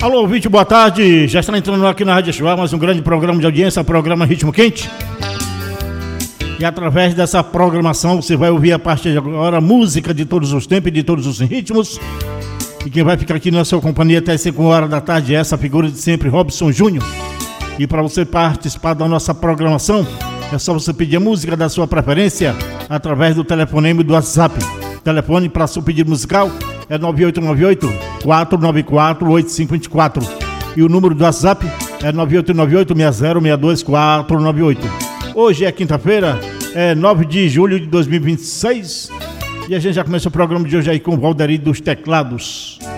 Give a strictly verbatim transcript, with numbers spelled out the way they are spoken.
Alô, ouvinte, boa tarde. Já está entrando aqui na Rádio Chuá, mais um grande programa de audiência, programa Ritmo Quente. E através dessa programação você vai ouvir a partir de agora música de todos os tempos e de todos os ritmos. E quem vai ficar aqui na sua companhia até as cinco horas da tarde é essa figura de sempre, Robson Júnior. E para você participar da nossa programação, é só você pedir a música da sua preferência através do telefonema e do WhatsApp. O telefone para seu pedido musical é nove oito nove oito, quatro nove quatro, oito cinco dois quatro. E o número do WhatsApp é nove oito nove oito, seis zero seis dois quatro nove oito. Hoje é quinta-feira, é nove de julho de dois mil e vinte e seis. E a gente já começa o programa de hoje aí com o Valderi dos Teclados.